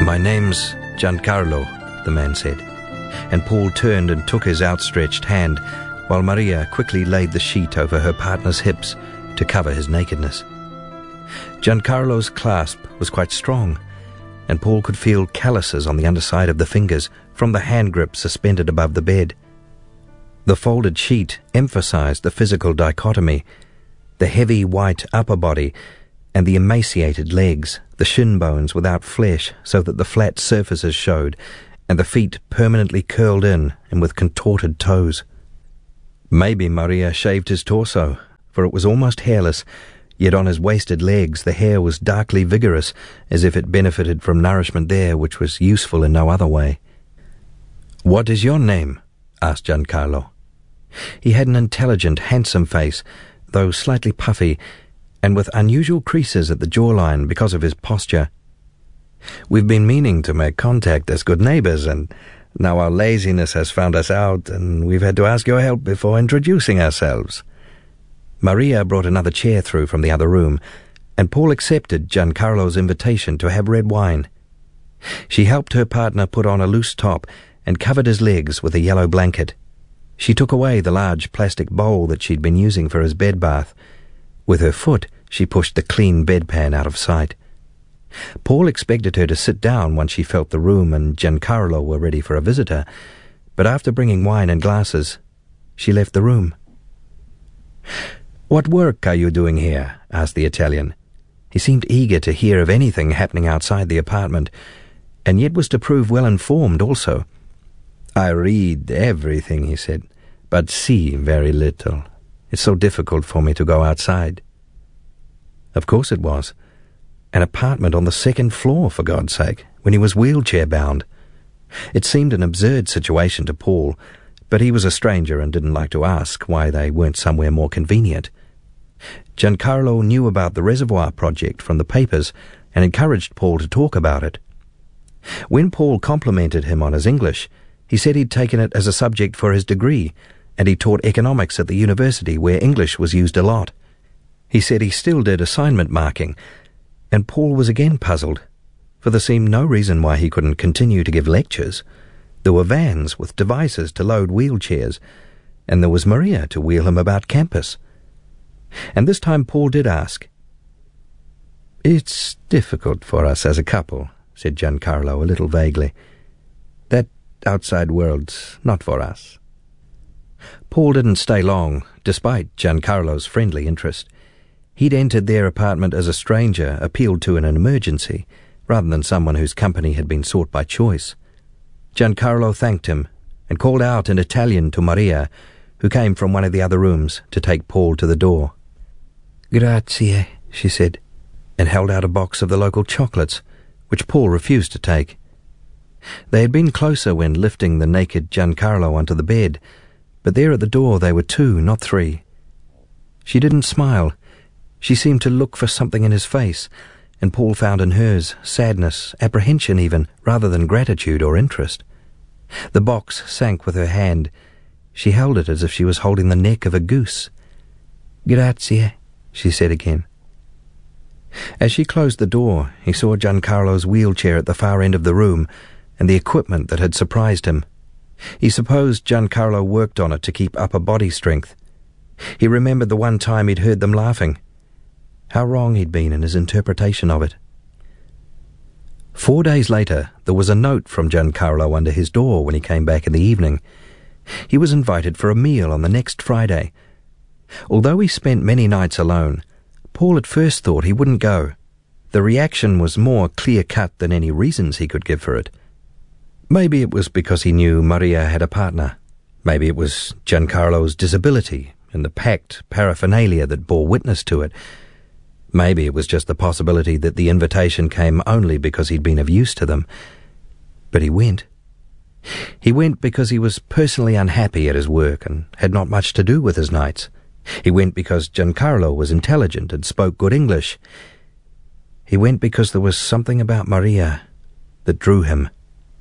"My name's Giancarlo," the man said, and Paul turned and took his outstretched hand while Maria quickly laid the sheet over her partner's hips to cover his nakedness. Giancarlo's clasp was quite strong, and Paul could feel calluses on the underside of the fingers from the hand grip suspended above the bed. The folded sheet emphasized the physical dichotomy, the heavy white upper body and the emaciated legs, the shin bones without flesh so that the flat surfaces showed, and the feet permanently curled in and with contorted toes. Maybe Maria shaved his torso, for it was almost hairless, yet on his wasted legs the hair was darkly vigorous, as if it benefited from nourishment there which was useful in no other way. "What is your name?" asked Giancarlo. He had an intelligent, handsome face, though slightly puffy, and with unusual creases at the jawline because of his posture. "We've been meaning to make contact as good neighbours, and now our laziness has found us out, and we've had to ask your help before introducing ourselves." Maria brought another chair through from the other room, and Paul accepted Giancarlo's invitation to have red wine. She helped her partner put on a loose top and covered his legs with a yellow blanket. She took away the large plastic bowl that she'd been using for his bed bath. With her foot, she pushed the clean bedpan out of sight. Paul expected her to sit down once she felt the room and Giancarlo were ready for a visitor, but after bringing wine and glasses, she left the room. "What work are you doing here?" asked the Italian. He seemed eager to hear of anything happening outside the apartment, and yet was to prove well informed also. "I read everything," he said, "but see very little. It's so difficult for me to go outside." Of course it was. An apartment on the second floor, for God's sake, when he was wheelchair-bound. It seemed an absurd situation to Paul, but he was a stranger and didn't like to ask why they weren't somewhere more convenient. Giancarlo knew about the reservoir project from the papers and encouraged Paul to talk about it. When Paul complimented him on his English, he said he'd taken it as a subject for his degree, and he taught economics at the university where English was used a lot. He said he still did assignment marking, and Paul was again puzzled, for there seemed no reason why he couldn't continue to give lectures. There were vans with devices to load wheelchairs, and there was Maria to wheel him about campus. And this time Paul did ask. "It's difficult for us as a couple," said Giancarlo a little vaguely. "That outside world's not for us." Paul didn't stay long, despite Giancarlo's friendly interest. He'd entered their apartment as a stranger appealed to in an emergency, rather than someone whose company had been sought by choice. Giancarlo thanked him and called out in Italian to Maria, who came from one of the other rooms to take Paul to the door. "Grazie," she said, and held out a box of the local chocolates, which Paul refused to take. They had been closer when lifting the naked Giancarlo onto the bed, but there at the door they were two, not three. She didn't smile. She seemed to look for something in his face, and Paul found in hers sadness, apprehension even, rather than gratitude or interest. The box sank with her hand. She held it as if she was holding the neck of a goose. "Grazie," she said again. As she closed the door, he saw Giancarlo's wheelchair at the far end of the room and the equipment that had surprised him. He supposed Giancarlo worked on it to keep upper body strength. He remembered the one time he'd heard them laughing. How wrong he'd been in his interpretation of it. 4 days later, there was a note from Giancarlo under his door when he came back in the evening. He was invited for a meal on the next Friday. Although he spent many nights alone, Paul at first thought he wouldn't go. The reaction was more clear-cut than any reasons he could give for it. Maybe it was because he knew Maria had a partner. Maybe it was Giancarlo's disability and the packed paraphernalia that bore witness to it. Maybe it was just the possibility that the invitation came only because he'd been of use to them. But he went. He went because he was personally unhappy at his work and had not much to do with his nights. He went because Giancarlo was intelligent and spoke good English. He went because there was something about Maria that drew him.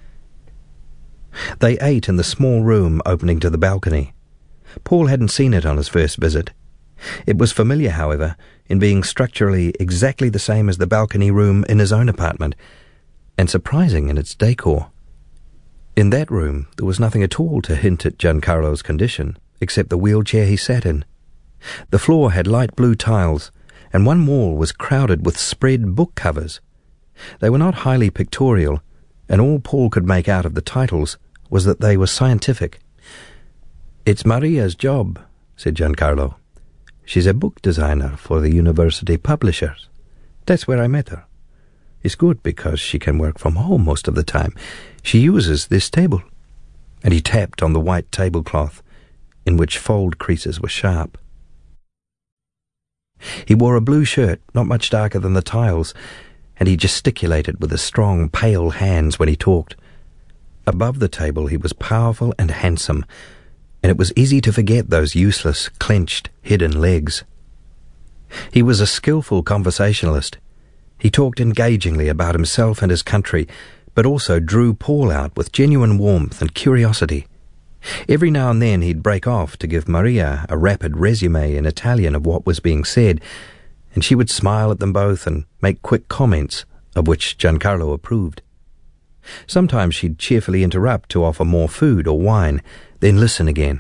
They ate in the small room opening to the balcony. Paul hadn't seen it on his first visit. It was familiar, however, in being structurally exactly the same as the balcony room in his own apartment. and surprising in its decor. In that room there was nothing at all to hint at Giancarlo's condition, except the wheelchair he sat in. The floor had light blue tiles, and one wall was crowded with spread book covers. They were not highly pictorial, and all Paul could make out of the titles was that they were scientific. "It's Maria's job," said Giancarlo. "She's a book designer for the university publishers. That's where I met her. It's good because she can work from home most of the time. She uses this table." And he tapped on the white tablecloth, in which fold creases were sharp. He wore a blue shirt, not much darker than the tiles, and he gesticulated with his strong, pale hands when he talked. Above the table he was powerful and handsome, and it was easy to forget those useless, clenched, hidden legs. He was a skillful conversationalist. He talked engagingly about himself and his country, but also drew Paul out with genuine warmth and curiosity. Every now and then he'd break off to give Maria a rapid resume in Italian of what was being said, and she would smile at them both and make quick comments, of which Giancarlo approved. Sometimes she'd cheerfully interrupt to offer more food or wine, then listen again.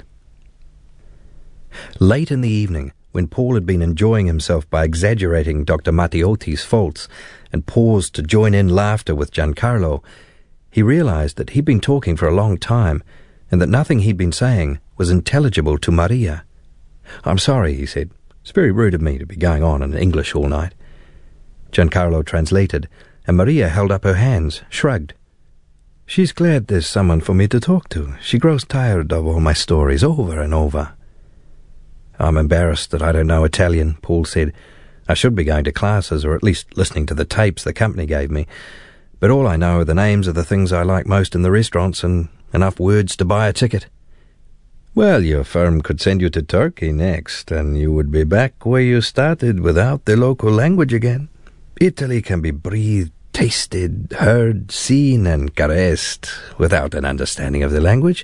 Late in the evening, when Paul had been enjoying himself by exaggerating Dr. Mattiotti's faults and paused to join in laughter with Giancarlo, he realized that he'd been talking for a long time and that nothing he'd been saying was intelligible to Maria. "I'm sorry," he said. "It's very rude of me to be going on in English all night." Giancarlo translated, and Maria held up her hands, shrugged. "She's glad there's someone for me to talk to. She grows tired of all my stories over and over." "I'm embarrassed that I don't know Italian," Paul said. "I should be going to classes, or at least listening to the tapes the company gave me. But all I know are the names of the things I like most in the restaurants and enough words to buy a ticket." "Well, your firm could send you to Turkey next, and you would be back where you started without the local language again. Italy can be breathed, tasted, heard, seen, and caressed without an understanding of the language.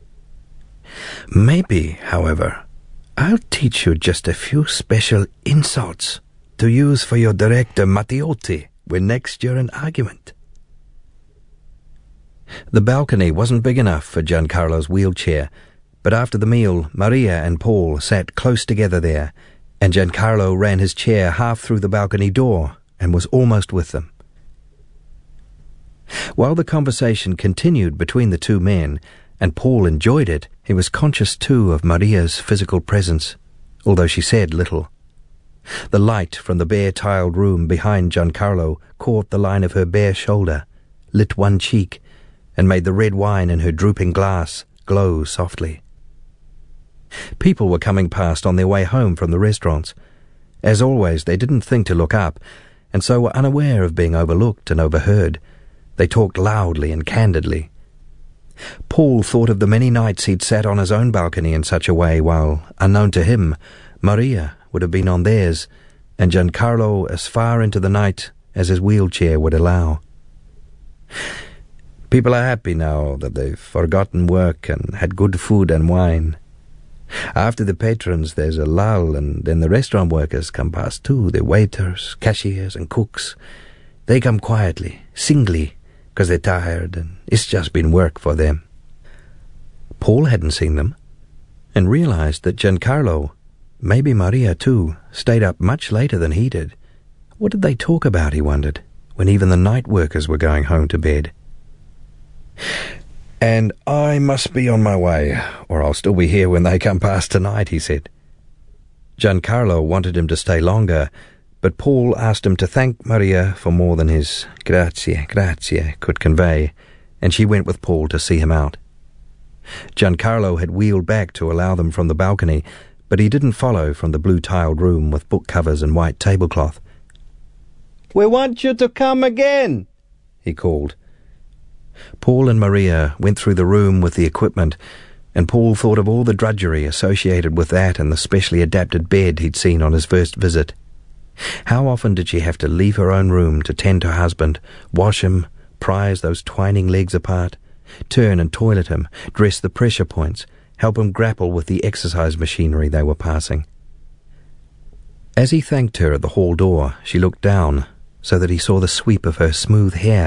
Maybe, however, I'll teach you just a few special insults to use for your director Mattiotti when next you're in argument." The balcony wasn't big enough for Giancarlo's wheelchair, but after the meal Maria and Paul sat close together there, and Giancarlo ran his chair half through the balcony door and was almost with them. While the conversation continued between the two men, and Paul enjoyed it, he was conscious too of Maria's physical presence, although she said little. The light from the bare-tiled room behind Giancarlo caught the line of her bare shoulder, lit one cheek, and made the red wine in her drooping glass glow softly. People were coming past on their way home from the restaurants. As always, they didn't think to look up, and so were unaware of being overlooked and overheard. They talked loudly and candidly. Paul thought of the many nights he'd sat on his own balcony in such a way while, unknown to him, Maria would have been on theirs, and Giancarlo as far into the night as his wheelchair would allow. "People are happy now that they've forgotten work and had good food and wine. After the patrons there's a lull, and then the restaurant workers come past too, the waiters, cashiers and cooks. They come quietly, singly, because they're tired, and it's just been work for them." Paul hadn't seen them, and realized that Giancarlo, maybe Maria too, stayed up much later than he did. What did they talk about, he wondered, when even the night workers were going home to bed? "And I must be on my way, or I'll still be here when they come past tonight," he said. Giancarlo wanted him to stay longer, but Paul asked him to thank Maria for more than his grazie, grazie could convey, and she went with Paul to see him out. Giancarlo had wheeled back to allow them from the balcony, but he didn't follow from the blue-tiled room with book covers and white tablecloth. "We want you to come again," he called. Paul and Maria went through the room with the equipment, and Paul thought of all the drudgery associated with that and the specially adapted bed he'd seen on his first visit. How often did she have to leave her own room to tend her husband, wash him, prise those twining legs apart, turn and toilet him, dress the pressure points, help him grapple with the exercise machinery they were passing. As he thanked her at the hall door, she looked down, so that he saw the sweep of her smooth hair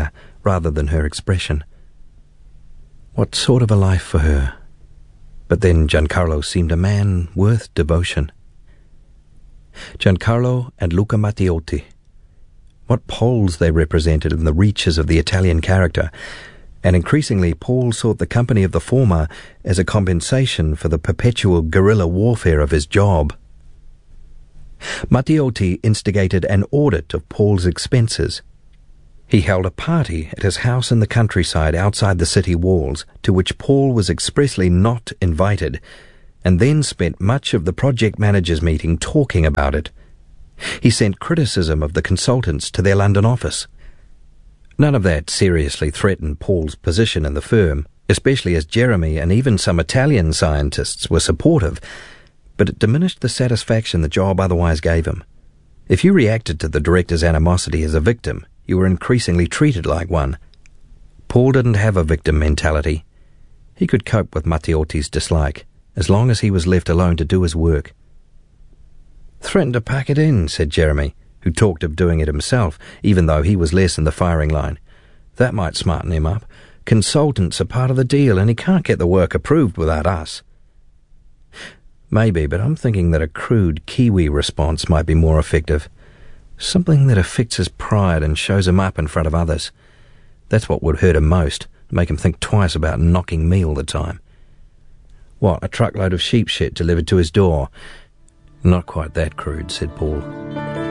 rather than her expression. What sort of a life for her? But then Giancarlo seemed a man worth devotion. Giancarlo and Luca Matteotti. What poles they represented in the reaches of the Italian character, and increasingly Paul sought the company of the former as a compensation for the perpetual guerrilla warfare of his job. Matteotti instigated an audit of Paul's expenses. He held a party at his house in the countryside outside the city walls, to which Paul was expressly not invited, and then spent much of the project managers' meeting talking about it. He sent criticism of the consultants to their London office. None of that seriously threatened Paul's position in the firm, especially as Jeremy and even some Italian scientists were supportive, but it diminished the satisfaction the job otherwise gave him. If you reacted to the director's animosity as a victim, you were increasingly treated like one. Paul didn't have a victim mentality. He could cope with Matteotti's dislike, as long as he was left alone to do his work. "Threatened to pack it in," said Jeremy, who talked of doing it himself, even though he was less in the firing line. "That might smarten him up. Consultants are part of the deal, and he can't get the work approved without us." "Maybe, but I'm thinking that a crude Kiwi response might be more effective. Something that affects his pride and shows him up in front of others. That's what would hurt him most, make him think twice about knocking me all the time." "What, a truckload of sheep shit delivered to his door?" "Not quite that crude," said Paul.